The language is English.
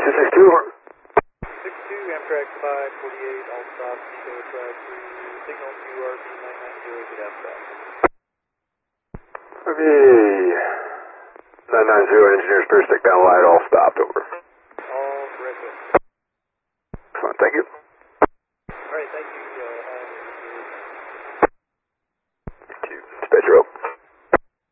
262. 62, Amtrak 548, all stop, Echo track 3, signal to RV 990, get out back. RV 990, engineers, first stick down light, all stopped, over. All correct.